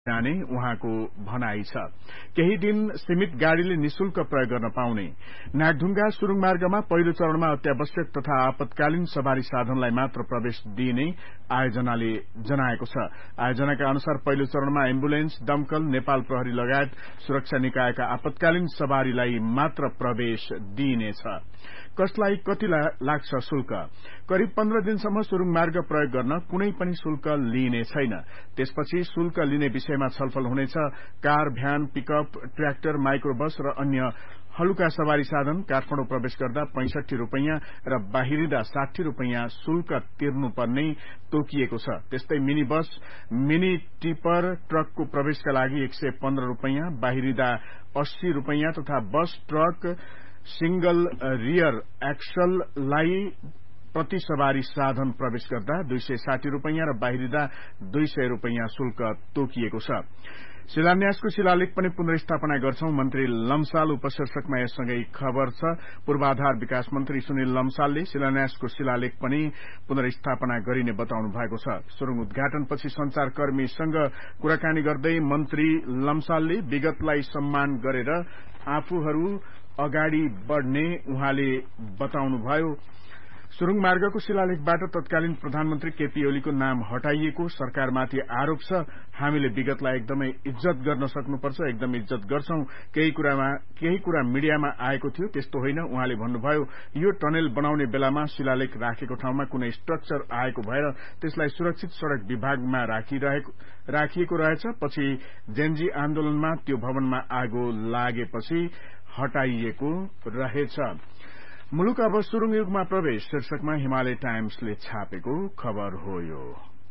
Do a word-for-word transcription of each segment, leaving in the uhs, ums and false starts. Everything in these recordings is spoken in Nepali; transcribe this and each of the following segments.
जाने उहाँको भनाई छ। केही दिन सीमित गाड़ीले निशुल्क प्रयोग गर्न पाउने। नागढुंगा सुरुङ मार्गमा पहिलो चरणमा अत्यावश्यक तथा आपतकालीन सवारी साधनलाई मात्र प्रवेश दिइने आयोजनाले जनाएको छ। आयोजनाका अनुसार पहिलो चरणमा एम्बुलेन्स, दमकल, नेपाल प्रहरी लगायत सुरक्षा निकायका आपतकालीन सवारीलाई मात्र प्रवेश दिइनेछ। कसलाई कति लाग्छ शुल्क? करिब पन्ध्र दिनसम्म सुरुङ मार्ग प्रयोग गर्न कुनै पनि शुल्क लिइने छैन। त्यसपछि शुल्क लिने विषयमा छलफल हुनेछ। Car, van, pickup, tractor, micro बस र अन्य हलुका सवारी साधन काठमाडौँ प्रवेश गर्दा पैंसठी रूपैयाँ र बाहिरिँदा साठी रूपैयाँ शुल्क तिर्नुपर्ने तोकिएको छ। त्यस्तै मिनी बस, मिनी टिपर, ट्रकको प्रवेशका लागि एक सय पन्ध्र रूपैयाँ, बाहिरिँदा अस्सी रूपैयाँ तथा बस, ट्रक, सिंगल रियर एक्सललाई प्रति सवारी साधन प्रवेश गर्दा दुई सय साठी रूपैयाँ र बाहिरिँदा दुई सय रूपैयाँ शुल्क तोकिएको छ। शिलान्यासको शिलालेख पनि पुनर्स्थापना गर्छौं मन्त्री लम्साल उपशीर्षकमा यससँगै खबर छ। पूर्वाधार विकास मन्त्री सुनिल लम्सालले शिलान्यासको शिलालेख पनि पुनर्स्थापना गरिने बताउनु भएको छ। सुरुङ उद्घाटनपछि संचारकर्मीसँग कुराकानी गर्दै मन्त्री लम्सालले विगतलाई सम्मान गरेर आफूहरू अगाडि बढ़ने उहाँले बताउनुभयो। सुरुङ मार्गको शिलालेखबाट तत्कालीन प्रधानमन्त्री केपी ओलीको नाम हटाइएको सरकारमाथि आरोप छ। हामीले विगतलाई एकदमै इज्जत गर्न सक्नुपर्छ, एकदम इज्जत गर्छौं। केही कुरामा केही कुरा मिडियामा आएको थियो, त्यस्तो होइन। उहाँले भन्नुभयो यो टनेल बनाउने बेलामा शिलालेख राखेको ठाउँमा कुनै स्ट्रक्चर आएको भएर त्यसलाई सुरक्षित सड़क विभागमा राखिरहेको राखिएको रहेछ। पछि जेनजी आन्दोलनमा त्यो भवनमा आगो लागेपछि हटाइएको रहेछ। मुलुक अब सुरुङ युगमा प्रवेश शीर्षकमा हिमालय टाइम्सले छापेको खबर हो यो।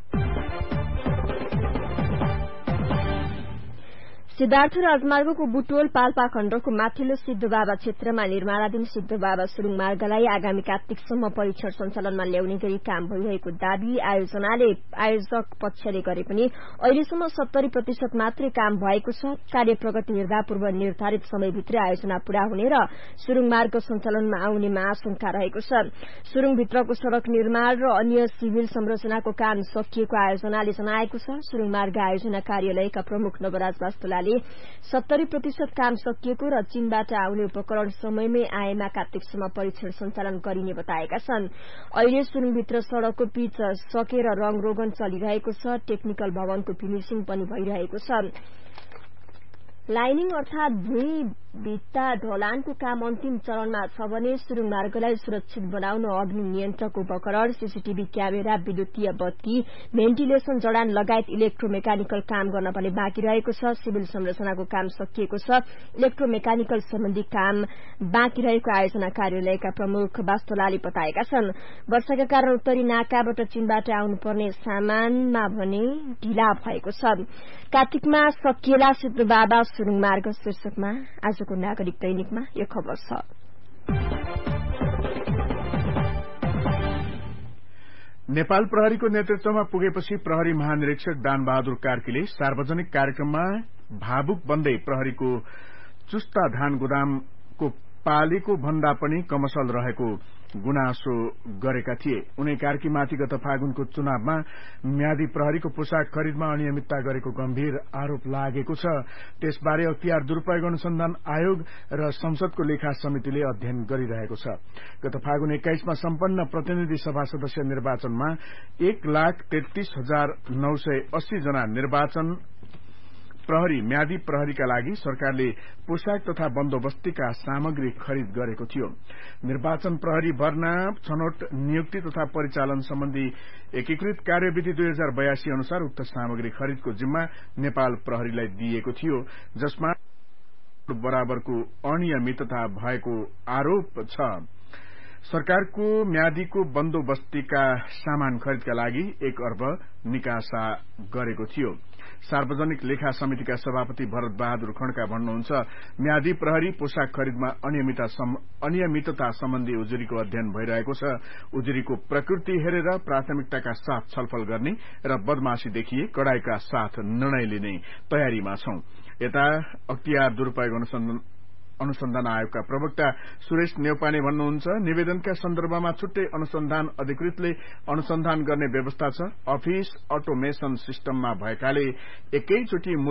सिद्धार्थ राजमार्गको बुटोल पाल्पा खण्डको माथिल्लो सिद्धबाबा क्षेत्रमा निर्माणाधीन सिद्धबाबा सुरुङ मार्गलाई आगामी कार्तिकसम्म परीक्षण सञ्चालनमा ल्याउने गरी काम भइरहेको दावी आयोजनाले आयोजक पक्षले गरे पनि अहिलेसम्म सत्तरी प्रतिशत मात्रै काम भएको छ। कार्य प्रगति हेर्दा पूर्व निर्धारित समयभित्र आयोजना पूरा हुने र सुरुङ मार्ग सञ्चालनमा आउनेमा आशंका रहेको छ। सुरुङभित्रको सड़क निर्माण र अन्य सिभिल संरचनाको काम सकिएको आयोजनाले जनाएको छ। सुरुङ मार्ग आयोजना कार्यालयका प्रमुख नवराज वास्तुलाले सत्तरी प्रतिशत काम सकिएको र चीनबाट आउने उपकरण समयमै आएमा कार्तिकसम्म परीक्षण सञ्चालन गरिने बताएका छन्। अहिले सुरुङभित्र सड़कको पिच सकेर रंग रोगन चलिरहेको छ। टेक्निकल भवनको फिनिशिङ पनि भइरहेको छ। लाइनिङ अर्थात भुइँ भित्ता ढलानको काम अन्तिम चरणमा छ भने सुरुङ मार्गलाई सुरक्षित बनाउन अग्नि नियन्त्रक उपकरण, सीसीटीभी क्यामेरा, विद्युतीय बत्ती, भेन्टिलेशन जडान लगायत इलेक्ट्रोमेकानिकल काम गर्न पनि बाँकी रहेको छ। सिभिल संरचनाको काम सकिएको छ। इलेक्ट्रोमेकानिकल सम्बन्धी काम बाँकी रहेको आयोजना कार्यालयका प्रमुख वास्तुलाले बताएका छन्। वर्षाका कारण उत्तरी नाकाबाट चीनबाट आउनुपर्ने सामानमा भने ढिला भएको छ। कार्तिकमा सकिएला सिद्ध बाबा सुरुङ मार्ग शीर्षकमा आजको नागरिक दैनिकमा यो खबर छ। नेपाल प्रहरीको नेतृत्वमा पुगेपछि प्रहरी महानिरीक्षक दानबहादुर कार्कीले सार्वजनिक कार्यक्रममा भावुक बन्दै प्रहरीको चुस्ता धान गोदामको पालेको भन्दा पनि कमसल रहेको गुनासो गरेका थिए। उनी कार्कीमाथि गत फागुनको चुनावमा म्यादी प्रहरीको पोशाक खरिदमा अनियमितता गरेको गम्भीर आरोप लागेको छ। त्यसबारे अख्तियार दुरूपयोग अनुसन्धान आयोग र संसदको लेखा समितिले अध्ययन गरिरहेको छ। गत फागुन एक्काइसमा सम्पन्न प्रतिनिधि सभा सदस्य निर्वाचनमा एक लाख तेत्तीस हजार नौ सय अस्सी जना निर्वाचन प्रहरी म्यादी प्रहरीका लागि सरकारले पोशाक तथा बन्दोबस्तीका सामग्री खरिद गरेको थियो। निर्वाचन प्रहरी भर्ना, छनौट, नियुक्ति तथा परिचालन सम्बन्धी एकीकृत कार्यविधि दुई हजार बयासी अनुसार उक्त सामग्री खरिदको जिम्मा नेपाल प्रहरीलाई दिएको थियो, जसमा बराबरको अनियमितता भएको आरोप छ। सरकारको म्यादीको बन्दोबस्तीका सामान खरिदका लागि एक अर्ब निकासा गरेको थियो। सार्वजनिक लेखा समितिका सभापति भरत बहादुर खड्का भन्नुहुन्छ, म्यादी प्रहरी पोशाक खरिदमा अनियमितता सम्बन्धी उजुरीको अध्ययन भइरहेको छ। उजुरीको प्रकृति हेरेर प्राथमिकताका साथ छलफल गर्ने र बदमाशी देखिए कडाईका साथ निर्णय लिने तयारीमा छौं। यता अख्तियार दुरूपयोग अनुसन्धान अनुसन्धान आयोगका प्रवक्ता सुरेश नेउपाने भन्नुहुन्छ, निवेदनका सन्दर्भमा छुट्टै अनुसन्धान अधिकृतले अनुसन्धान गर्ने व्यवस्था छ। अफिस अटोमेशन सिस्टममा भएकाले एकैचोटि